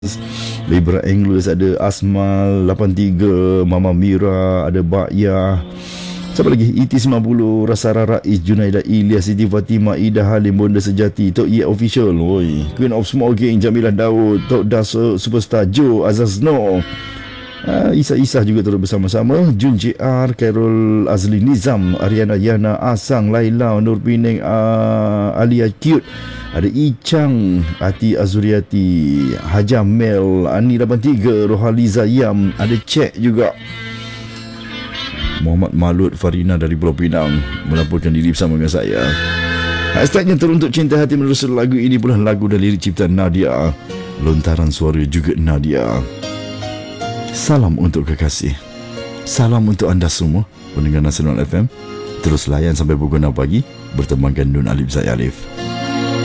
Libra Anglers, ada Asmal 83, Mama Mira, ada Bakya. Siapa lagi? ET90, Rasa Rais, Junaida Ilyas, Siti Fatimah, Ida Halim, Bonda Sejati, Tok Ye Official, oi, Queen of Smoking, Jamilah Daud, Tok Das Superstar, Joe Azazno, Isa juga turut bersama-sama. Jun JR, Carol Azli Nizam, Ariana Yana, Asang, Laila, Nur Pining, Alia Cute, ada Icang, Ati Azuriati, Hajam Mel, Ani 83, Rohaliza Yam, ada Cek juga. Muhammad Malut Farina dari Pulau Pinang melaporkan diri bersama dengan saya. Hashtagnya teruntuk cinta hati menerusi lagu ini pula lagu dan lirik ciptaan Nadia. Lontaran suara juga Nadia. Salam untuk kekasih. Salam untuk anda semua pendengar Nasional FM. Terus layan sampai pukul 6 pagi bertemankan Nun Alif Zai Alif.